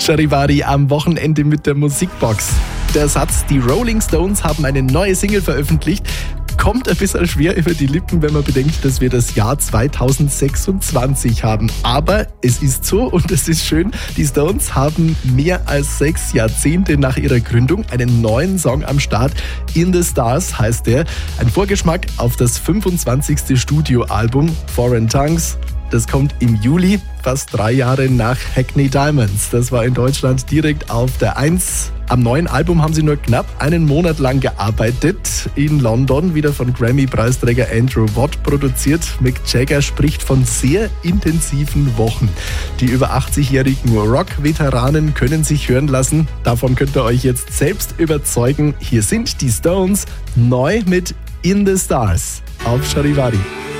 Charivari am Wochenende mit der Musikbox. Der Satz, die Rolling Stones haben eine neue Single veröffentlicht, kommt ein bisschen schwer über die Lippen, wenn man bedenkt, dass wir das Jahr 2026 haben. Aber es ist so und es ist schön, die Stones haben mehr als 6 Jahrzehnte nach ihrer Gründung einen neuen Song am Start. In the Stars heißt der. Ein Vorgeschmack auf das 25. Studioalbum Foreign Tongues. Das kommt im Juli, fast 3 Jahre nach Hackney Diamonds. Das war in Deutschland direkt auf der 1. Am neuen Album haben sie nur knapp einen Monat lang gearbeitet. In London, wieder von Grammy-Preisträger Andrew Watt produziert. Mick Jagger spricht von sehr intensiven Wochen. Die über 80-jährigen Rock-Veteranen können sich hören lassen. Davon könnt ihr euch jetzt selbst überzeugen. Hier sind die Stones neu mit In the Stars auf Charivari.